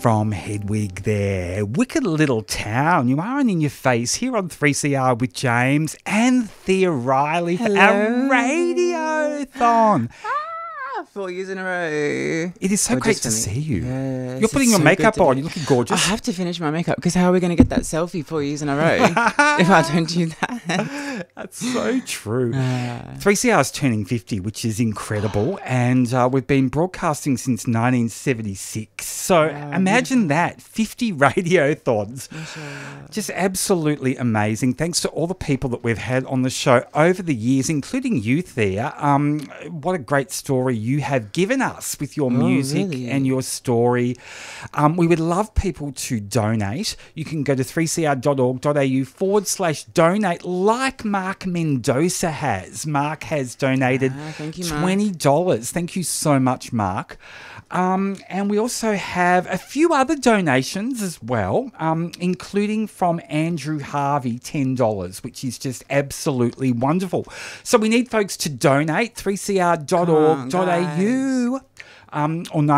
from Hedwig there. Wicked Little Town. You are in your face here on 3CR with James and Thea Riley for our Radiothon. 4 years in a row. It is so great to see you. Yes, You're putting your makeup on. You're looking gorgeous. I have to finish my makeup because how are we going to get that selfie 4 years in a row if I don't do that? That's so true. 3CR is turning 50, which is incredible. And we've been broadcasting since 1976. So imagine that, 50 radiothons. Just absolutely amazing. Thanks to all the people that we've had on the show over the years, including you, Thea. What a great story you have given us with your music and your story. We would love people to donate. You can go to 3cr.org.au/donate like Mark Mendoza has. Mark has donated thank you, $20. Thank you so much, Mark. And we also have a few other donations as well, including from Andrew Harvey, $10, which is just absolutely wonderful. So we need folks to donate, 3cr.org.au or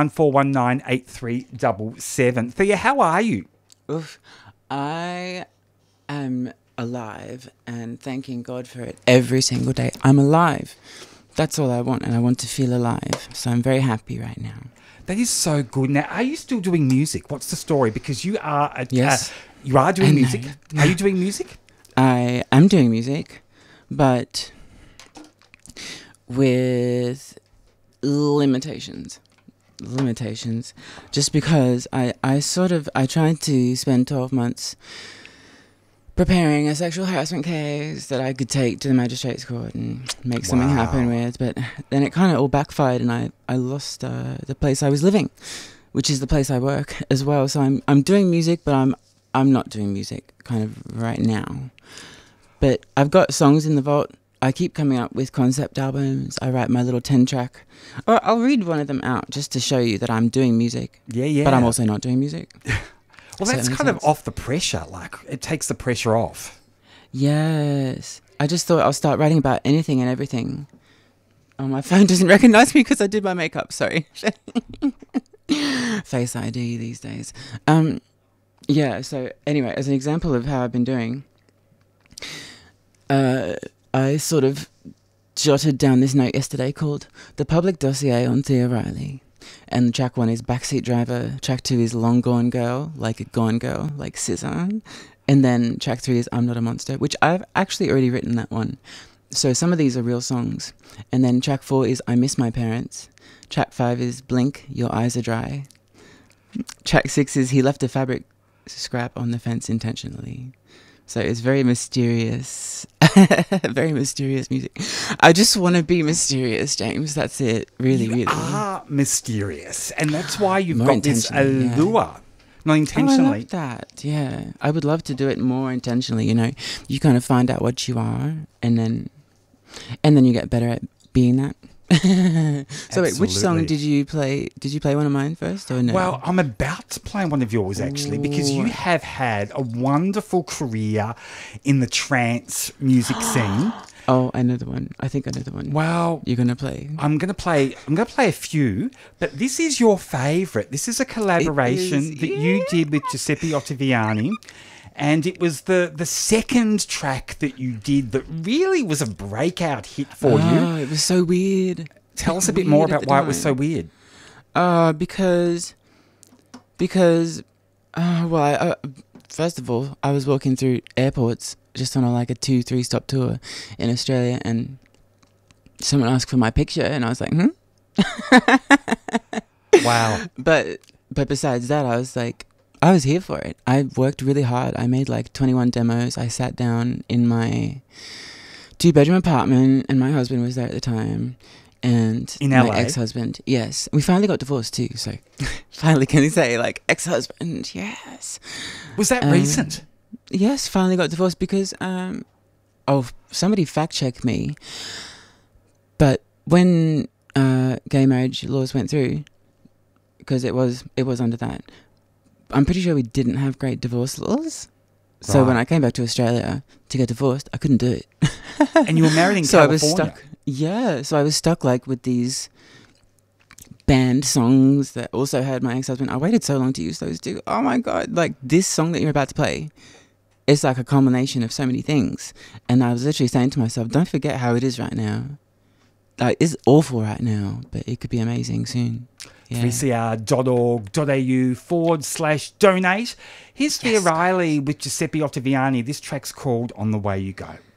94198377. Thea, how are you? Oof. I am alive and thanking God for it every single day. I'm alive. That's all I want, and I want to feel alive. So I'm very happy right now. That is so good. Now, are you still doing music? What's the story? Because you are you are doing music. Are you doing music? I am doing music, but with limitations. Just because I tried to spend 12 months preparing a sexual harassment case that I could take to the magistrate's court and make something happen with, but then it kind of all backfired, and I lost the place I was living, which is the place I work as well. So I'm doing music, but I'm not doing music kind of right now. But I've got songs in the vault. I keep coming up with concept albums. I write my little 10-track. Or I'll read one of them out just to show you that I'm doing music. Yeah. But I'm also not doing music. Well, that's kind of off the pressure. Like, it takes the pressure off. Yes. I just thought I'll start writing about anything and everything. Oh, my phone doesn't recognize me because I did my makeup. Sorry. Face ID these days. Yeah, so anyway, as an example of how I've been doing, I sort of jotted down this note yesterday called The Public Dossier on Thea Riley. And track 1 is Backseat Driver. Track 2 is Long Gone Girl, like a gone girl, like SZA. And then track 3 is I'm Not a Monster, which I've actually already written that one. So some of these are real songs. And then track 4 is I Miss My Parents. Track 5 is Blink, Your Eyes Are Dry. Track 6 is He Left a Fabric Scrap on the Fence Intentionally. So it's very mysterious. Very mysterious music. I just want to be mysterious, James. That's it. Really. You are mysterious. And that's why you've More got this allure. Yeah. Not intentionally. I love that. Yeah. I would love to do it more intentionally, you know. You kind of find out what you are and then you get better at being that. So wait, which song did you play? Did you play one of mine first or no? Well, I'm about to play one of yours actually because you have had a wonderful career in the trance music scene. Oh, I know the one. I think I know the one. Well, you're gonna play. I'm gonna play a few, but this is your favourite. This is a collaboration that you did with Giuseppe Ottaviani. And it was the second track that you did that really was a breakout hit for you. Oh, it was so weird. Tell us a bit more about why it was so weird. Because first of all, I was walking through airports just on a 2-3 stop tour in Australia, and someone asked for my picture, and I was like, Wow. But besides that, I was here for it. I worked really hard. I made 21 demos. I sat down in my 2-bedroom apartment, and my husband was there at the time. And in my LA? Ex-husband, yes. We finally got divorced too, so finally can you say ex-husband, yes. Was that recent? Yes, finally got divorced because, somebody fact-checked me. But when gay marriage laws went through, because it was under that, I'm pretty sure we didn't have great divorce laws. So when I came back to Australia to get divorced, I couldn't do it. And you were married in so California. I was stuck. Yeah, so I was stuck with these band songs that also had my ex-husband. I waited so long to use those too. Oh my God. Like this song that you're about to play, it's like a culmination of so many things. And I was literally saying to myself, don't forget how it is right now. Like, it's awful right now, but it could be amazing soon. Yeah. 3cr.org.au/donate. Here's Thea Riley with Giuseppe Ottaviani. This track's called On the Way You Go.